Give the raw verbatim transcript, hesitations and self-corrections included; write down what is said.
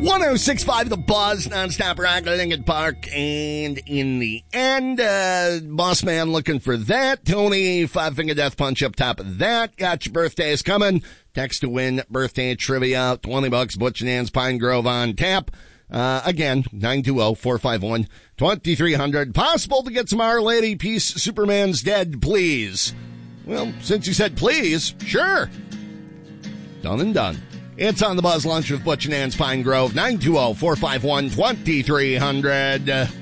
one oh six point five The Buzz, nonstop rock, Lincoln Park, and in the end, uh, Boss Man looking for that. Tony, Five Finger Death Punch up top of that. Got your birthdays coming. Text to win birthday trivia, twenty bucks, Butch and Ann's Pine Grove on tap. Uh, again, nine two zero, four five one, two three zero zero. Possible to get some Our Lady Peace, Superman's Dead, please. Well, since you said please, sure. Done and done. It's on the Buzz Lunch with Butch and Ann's Pine Grove, nine two zero, four five one, two three zero zero.